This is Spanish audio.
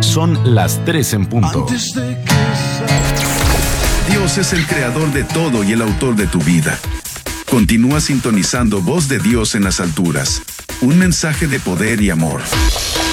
Son las 3 en punto. Dios es el creador de todo y el autor de tu vida. Continúa sintonizando Voz de Dios en las alturas. Un mensaje de poder y amor.